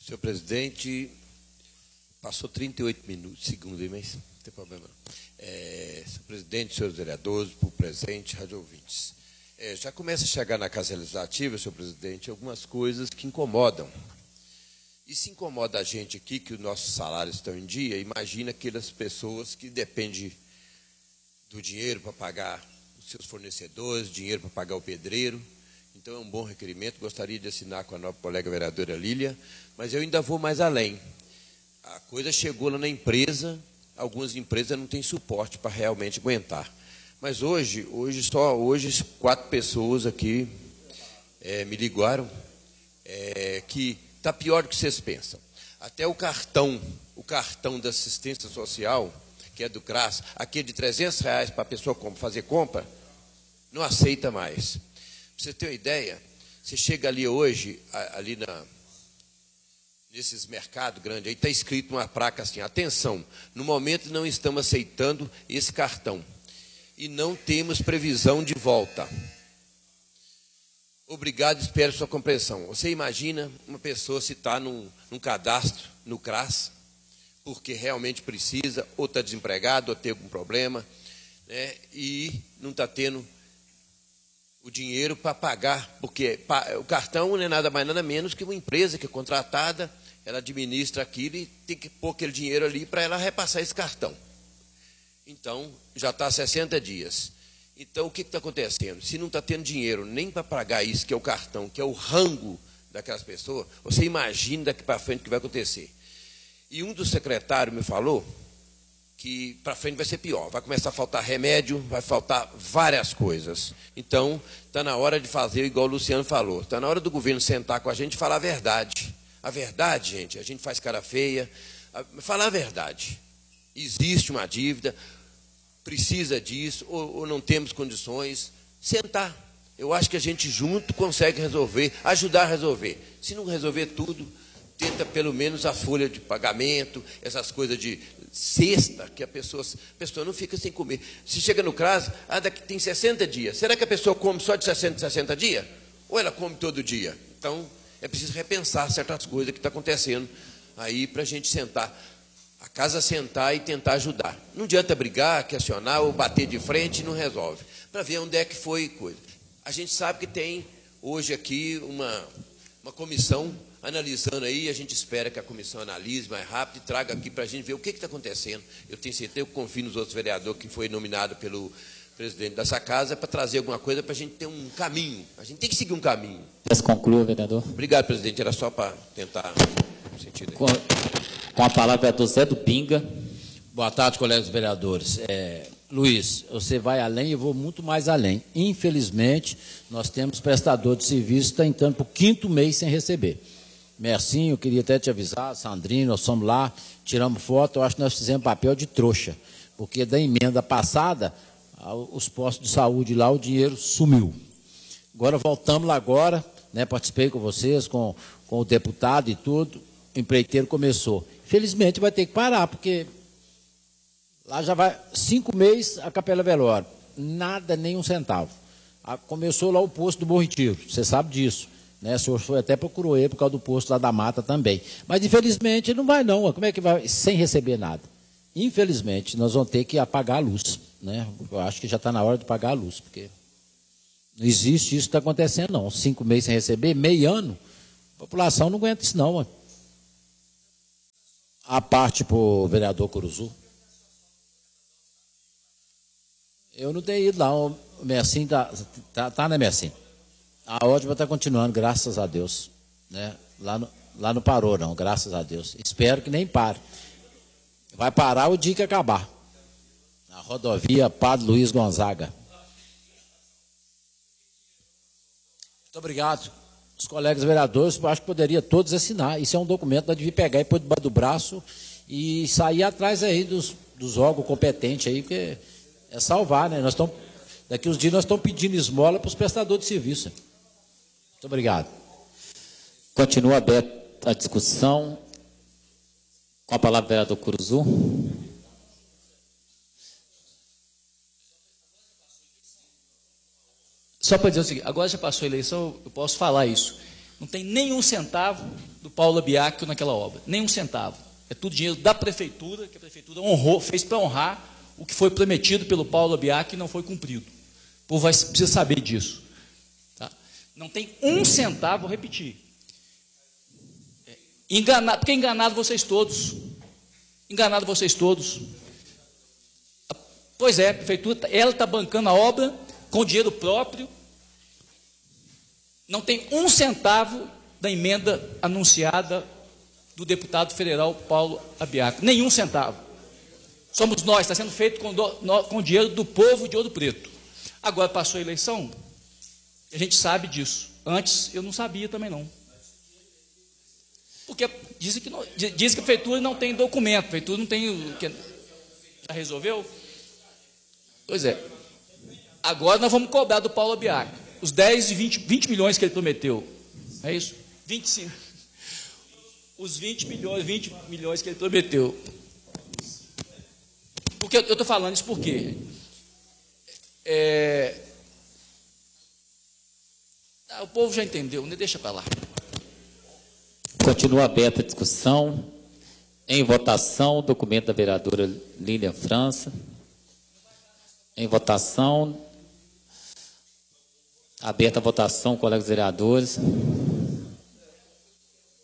Senhor presidente, passou 38 minutos, segundos, mas não tem problema não. Senhor presidente, senhores vereadores, por presente, rádio ouvintes. Já começa a chegar na Casa Legislativa, senhor presidente, algumas coisas que incomodam. E se incomoda a gente aqui, que os nossos salários estão em dia, imagina aquelas pessoas que dependem do dinheiro para pagar os seus fornecedores, dinheiro para pagar o pedreiro. Então, é um bom requerimento, gostaria de assinar com a nossa colega vereadora Lília, mas eu ainda vou mais além. A coisa chegou lá na empresa, algumas empresas não têm suporte para realmente aguentar. Mas hoje 4 pessoas aqui me ligaram que está pior do que vocês pensam. Até o cartão da assistência social, que é do CRAS, aquele de R$300 para a pessoa fazer compra, não aceita mais. Para você ter uma ideia, você chega ali hoje, nesses mercados grandes, aí está escrito uma placa assim, atenção, no momento não estamos aceitando esse cartão e não temos previsão de volta. Obrigado, espero sua compreensão. Você imagina uma pessoa se está num cadastro, no CRAS, porque realmente precisa, ou está desempregado, ou tem algum problema, né, e não está tendo o dinheiro para pagar, porque o cartão não é nada mais nada menos que uma empresa que é contratada, ela administra aquilo e tem que pôr aquele dinheiro ali para ela repassar esse cartão. Então, já está há 60 dias. Então, o que está acontecendo? Se não está tendo dinheiro nem para pagar isso, que é o cartão, que é o rango daquelas pessoas, você imagina daqui para frente o que vai acontecer. E um dos secretários me falou que para frente vai ser pior, vai começar a faltar remédio, vai faltar várias coisas. Então, está na hora de fazer igual o Luciano falou, está na hora do governo sentar com a gente e falar a verdade. A verdade, gente, a gente faz cara feia, falar a verdade. Existe uma dívida, precisa disso, ou não temos condições, sentar. Eu acho que a gente junto consegue resolver, ajudar a resolver. Se não resolver tudo, tenta pelo menos a folha de pagamento, essas coisas de cesta, que a pessoa não fica sem comer. Se chega no CRAS, daqui tem 60 dias. Será que a pessoa come só de 60 dias? Ou ela come todo dia? Então, é preciso repensar certas coisas que estão acontecendo aí para a gente sentar. A casa sentar e tentar ajudar. Não adianta brigar, questionar ou bater de frente, não resolve. Para ver onde é que foi coisa. A gente sabe que tem hoje aqui uma comissão analisando aí, a gente espera que a comissão analise mais rápido e traga aqui para a gente ver o que está acontecendo. Eu tenho certeza, eu confio nos outros vereadores que foi nominado pelo presidente dessa casa para trazer alguma coisa para a gente ter um caminho. A gente tem que seguir um caminho. Peço conclua, vereador. Obrigado, presidente. Era só para tentar no sentido aí. Com a palavra, vereador Zé do Pinga. Boa tarde, colegas vereadores. Luiz, você vai além, eu vou muito mais além. Infelizmente, nós temos prestador de serviço que está entrando para o 5º mês sem receber. Mercinho, eu queria até te avisar, Sandrine, nós fomos lá, tiramos foto, eu acho que nós fizemos papel de trouxa, porque da emenda passada, os postos de saúde lá, o dinheiro sumiu. Agora voltamos lá agora, né, participei com vocês, com o deputado e tudo, o empreiteiro começou. Infelizmente vai ter que parar, porque lá já vai 5 meses a Capela Velório, nada, nem um centavo. Começou lá o posto do Bom Retiro, você sabe disso. Né, o senhor foi até procurou ele por causa do posto lá da Mata também. Mas, infelizmente, não vai não. Como é que vai sem receber nada? Infelizmente, nós vamos ter que apagar a luz. Né? Eu acho que já está na hora de apagar a luz, porque não existe isso que está acontecendo, não. 5 meses sem receber, meio ano, a população não aguenta isso, não. Mano. A parte para o vereador Curuzu. Eu não tenho ido lá. O Mercinho tá, né, Mercinho? A ótima está continuando, graças a Deus. Né? Lá não parou, não, graças a Deus. Espero que nem pare. Vai parar o dia que acabar. Na rodovia Padre Luiz Gonzaga. Muito obrigado. Os colegas vereadores, eu acho que poderia todos assinar. Isso é um documento que devia pegar e pôr debaixo do braço e sair atrás aí dos órgãos competentes aí, porque é salvar, né? Daqui uns dias nós estamos pedindo esmola para os prestadores de serviço. Muito obrigado. Continua aberta a discussão. Com a palavra, vereador Curuzu. Só para dizer o seguinte, agora já passou a eleição, eu posso falar isso. Não tem nenhum centavo do Paulo Abiaco naquela obra, nem um centavo. É tudo dinheiro da prefeitura, que a prefeitura honrou, fez para honrar o que foi prometido pelo Paulo Abiaco e não foi cumprido. O povo precisa saber disso. Tá? Não tem um centavo, vou repetir. Porque enganado vocês todos. Enganado vocês todos. Pois é, a prefeitura, ela está bancando a obra com dinheiro próprio. Não tem um centavo da emenda anunciada do deputado federal Paulo Abiaco. Nenhum centavo. Somos nós, está sendo feito com dinheiro do povo de Ouro Preto. Agora passou a eleição, a gente sabe disso. Antes eu não sabia também não. Porque diz que a prefeitura não tem documento, a prefeitura não tem. Já resolveu? Pois é. Agora nós vamos cobrar do Paulo Abiaco os 10 e 20 milhões que ele prometeu. É isso? 25. Os 20 milhões que ele prometeu. Porque eu estou falando isso por quê? O povo já entendeu, né? Deixa para lá. Continua aberta a discussão. Em votação, o documento da vereadora Lília França. Em votação. Aberta a votação, colegas vereadores.